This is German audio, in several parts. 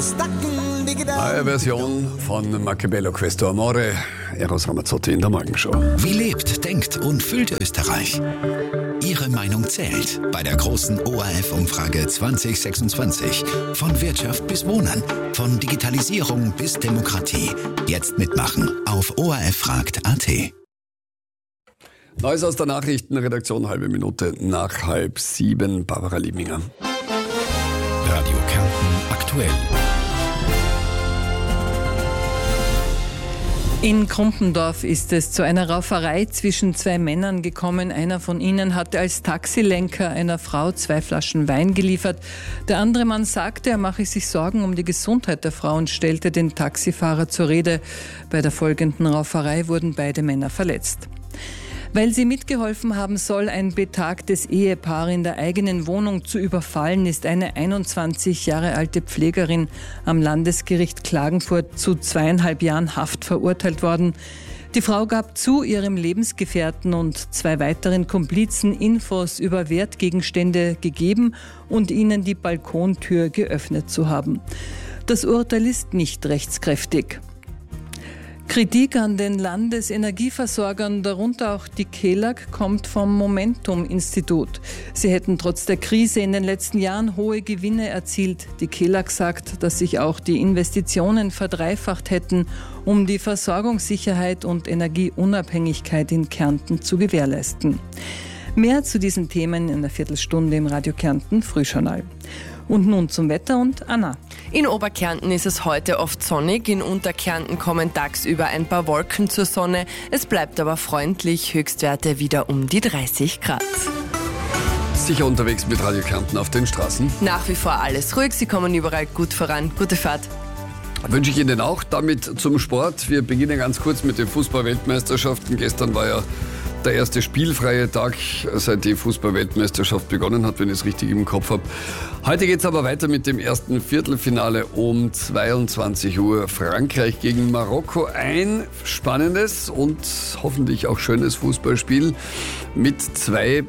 Neue Version von Machiavello Questo Amore, Eros Ramazzotti in der Morgenshow. Wie lebt, denkt und fühlt Österreich? Ihre Meinung zählt bei der großen ORF-Umfrage 2026. Von Wirtschaft bis Wohnen, von Digitalisierung bis Demokratie. Jetzt mitmachen auf orffragt.at. Neues aus der Nachrichtenredaktion, halbe Minute nach 6:30. Barbara Liebminger. Radio Kärnten aktuell. In Krumpendorf ist es zu einer Rauferei zwischen zwei Männern gekommen. Einer von ihnen hatte als Taxilenker einer Frau 2 Flaschen Wein geliefert. Der andere Mann sagte, er mache sich Sorgen um die Gesundheit der Frau und stellte den Taxifahrer zur Rede. Bei der folgenden Rauferei wurden beide Männer verletzt. Weil sie mitgeholfen haben soll, ein betagtes Ehepaar in der eigenen Wohnung zu überfallen, ist eine 21 Jahre alte Pflegerin am Landesgericht Klagenfurt zu 2,5 Jahren Haft verurteilt worden. Die Frau gab zu, ihrem Lebensgefährten und 2 weiteren Komplizen Infos über Wertgegenstände gegeben und ihnen die Balkontür geöffnet zu haben. Das Urteil ist nicht rechtskräftig. Kritik an den Landesenergieversorgern, darunter auch die KELAG, kommt vom Momentum-Institut. Sie hätten trotz der Krise in den letzten Jahren hohe Gewinne erzielt. Die KELAG sagt, dass sich auch die Investitionen verdreifacht hätten, um die Versorgungssicherheit und Energieunabhängigkeit in Kärnten zu gewährleisten. Mehr zu diesen Themen in einer Viertelstunde im Radio Kärnten Frühjournal. Und nun zum Wetter und Anna. In Oberkärnten ist es heute oft sonnig, in Unterkärnten kommen tagsüber ein paar Wolken zur Sonne. Es bleibt aber freundlich, Höchstwerte wieder um die 30 Grad. Sicher unterwegs mit Radio Kärnten auf den Straßen. Nach wie vor alles ruhig, Sie kommen überall gut voran. Gute Fahrt. Wünsche ich Ihnen auch. Damit zum Sport. Wir beginnen ganz kurz mit den Fußball-Weltmeisterschaften. Gestern war ja der erste spielfreie Tag, seit die Fußball-Weltmeisterschaft begonnen hat, wenn ich es richtig im Kopf habe. Heute geht es aber weiter mit dem ersten Viertelfinale um 22 Uhr. Frankreich gegen Marokko. Ein spannendes und hoffentlich auch schönes Fußballspiel mit 2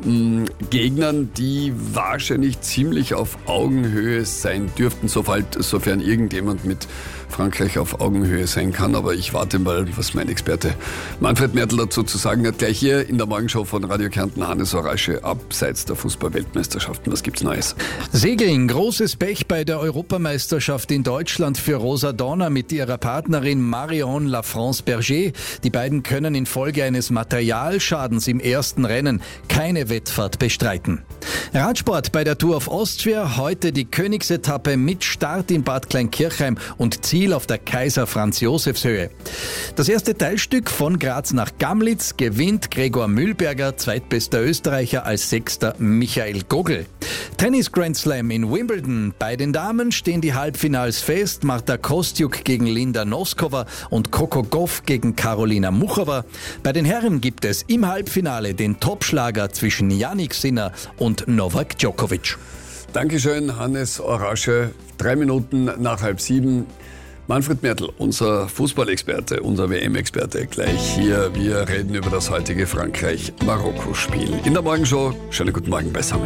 Gegnern, die wahrscheinlich ziemlich auf Augenhöhe sein dürften, sofern irgendjemand mit Frankreich auf Augenhöhe sein kann. Aber ich warte mal, was mein Experte Manfred Mertl dazu zu sagen hat. Gleich hier in der Morgenshow von Radio Kärnten, Hannes Orasche, abseits der Fußball-Weltmeisterschaften. Was gibt's Neues? Segeln, großes Pech bei der Europameisterschaft in Deutschland für Rosa Donner mit ihrer Partnerin Marion Lafrance-Berger. Die beiden können infolge eines Materialschadens im ersten Rennen keine Wettfahrt bestreiten. Radsport bei der Tour of Austria, heute die Königsetappe mit Start in Bad Kleinkirchheim und Ziel auf der Kaiser-Franz-Josefs-Höhe. Das erste Teilstück von Graz nach Gamlitz gewinnt Gregor Mühlberger, zweitbester Österreicher, als 6. Michael Gogl. Tennis Grand Slam in Wimbledon. Bei den Damen stehen die Halbfinals fest. Marta Kostyuk gegen Linda Noskova und Coco Gauff gegen Karolina Muchova. Bei den Herren gibt es im Halbfinale den Topschlager zwischen Jannik Sinner und Novak Djokovic. Dankeschön, Hannes Orasche. 3 Minuten nach 6:30. Manfred Mertl, unser Fußballexperte, unser WM-Experte, gleich hier. Wir reden über das heutige Frankreich-Marokko-Spiel. In der Morgenshow, schönen guten Morgen beisammen.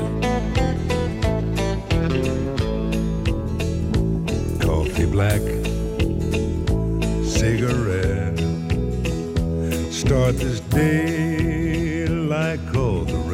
Coffee black, cigarette, start this day like all the